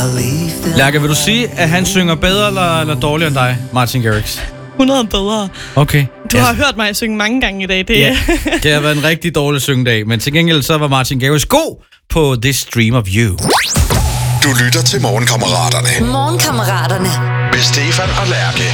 Lærke, vil du sige, at han synger bedre eller dårligere end dig, Martin Garrix? 100 bedre. Okay. Du har hørt mig synge mange gange i dag. Ja, det har været en rigtig dårlig syngedag, men til gengæld så var Martin Garrix god på This Stream of You. Du lytter til Morgenkammeraterne. Morgenkammeraterne. Med Stefan og Lærke.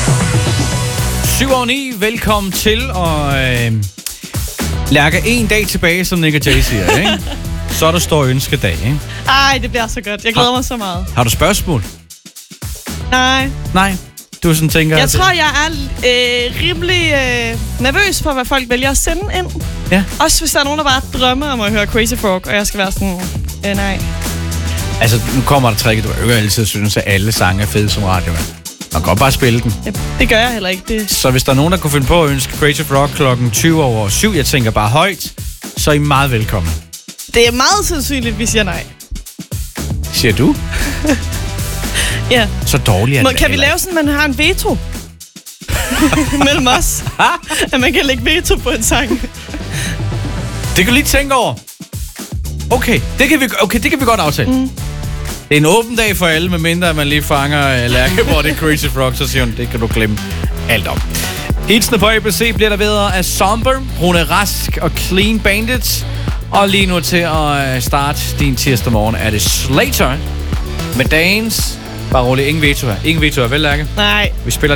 7:09, velkommen til, og Lærke, en dag tilbage, som Nick og Jay siger, ikke? Så er der stor ønskedag, ikke? Ej, det bliver så godt. Jeg glæder mig så meget. Har du spørgsmål? Nej. Du sådan tænker... Jeg tror, jeg er rimelig nervøs for, hvad folk vælger at sende ind. Ja. Også hvis der er nogen, der bare drømmer om at høre Crazy Frog, og jeg skal være sådan, nej. Altså, nu kommer der tricket. Du har jo ikke altid synes, at alle sange er fede som radio. Man kan godt bare spille den. Ja, det gør jeg heller ikke. Så hvis der er nogen, der kunne finde på at ønske Crazy Frog klokken 7:20, jeg tænker bare højt, så er I meget velkommen. Det er meget sandsynligt, vi siger nej. Siger du? Ja. Så dårligt er det. Kan vi lave sådan, at man har en veto? Mellem os. At man kan lægge veto på en sang. Det kan du lige tænke over. Okay, det kan vi godt aftale. Det er en åben dag for alle, medmindre man lige fanger Lærke, hvor det er Crazy Frog, så siger hun, det kan du glemme alt om. Hitsene på ABC bliver der bedre af Somber, Rune Rask og Clean Bandits. Og lige nu til at starte din tirsdag morgen er det Slater med Dance. Bare rolig, ingen veto her. Ingen veto her, vel Lærke? Nej. Vi spiller